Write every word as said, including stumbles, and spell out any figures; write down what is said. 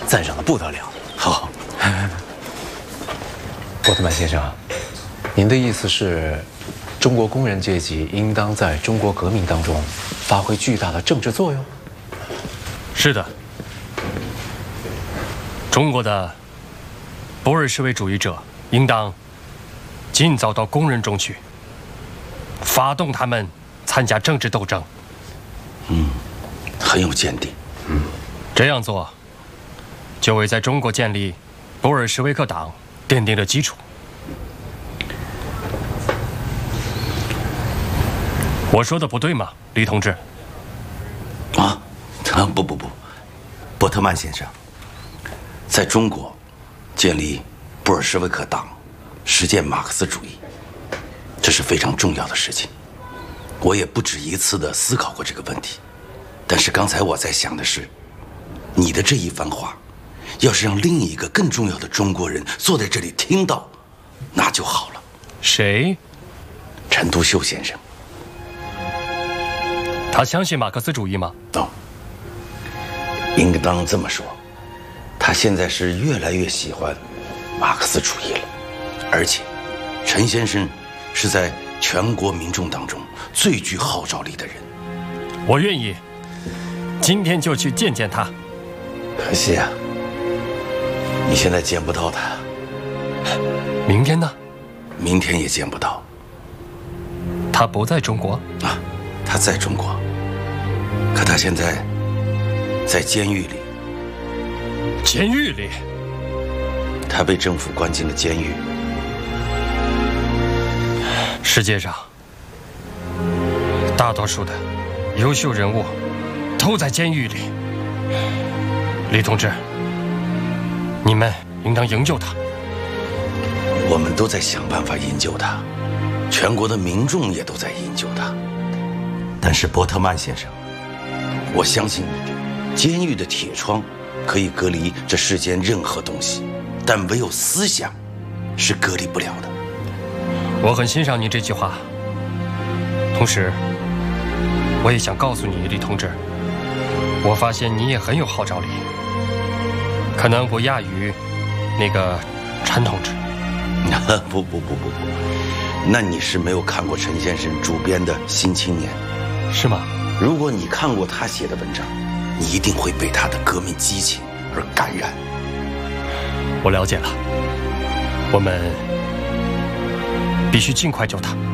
赞赏的不得了。 好， 波特曼先生，您的意思是，中国工人阶级应当在中国革命当中发挥巨大的政治作用？ 是的，中国的布尔什维主义者应当尽早到工人中去，发动他们参加政治斗争。 嗯，很有见地。 嗯，这样做就为在中国建立布尔什维克党奠定了基础。我说的不对吗，李同志？ 啊，啊不不不，波特曼先生，在中国建立布尔什维克党，实践马克思主义，这是非常重要的事情。我也不止一次地思考过这个问题，但是刚才我在想的是，你的这一番话，要是让另一个更重要的中国人坐在这里听到，那就好了。 谁？ 陈独秀先生。 他相信马克思主义吗？ 哦，应当这么说，他现在是越来越喜欢马克思主义了，而且，陈先生是在全国民众当中最具号召力的人。 我愿意今天就去见见他。 可惜啊，你现在见不到他。 明天呢？ 明天也见不到。 他不在中国啊，他在中国，可他现在在监狱里。 监狱里？ 他被政府关进了监狱。 世界上大多数的优秀人物都在监狱里。李同志，你们应当营救他。 我们都在想办法营救他，全国的民众也都在营救他。但是波特曼先生，我相信监狱的铁窗可以隔离这世间任何东西，但唯有思想是隔离不了的。 我很欣赏你这句话，同时我也想告诉你，李同志，我发现你也很有号召力，可能不亚于那个陈同志。 不不不不不，那你是没有看过陈先生主编的《新青年》， 是吗？ 如果你看过他写的文章，你一定会被他的革命激情而感染。 我了解了，我们必须尽快救他。